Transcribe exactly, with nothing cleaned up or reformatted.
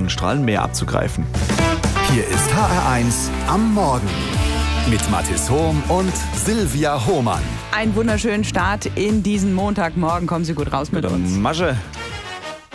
Sonnenstrahlen mehr abzugreifen. Hier ist H R eins am Morgen mit Mathis Hohm und Silvia Hohmann. Einen wunderschönen Start in diesen Montagmorgen. Kommen Sie gut raus mit uns. Masche.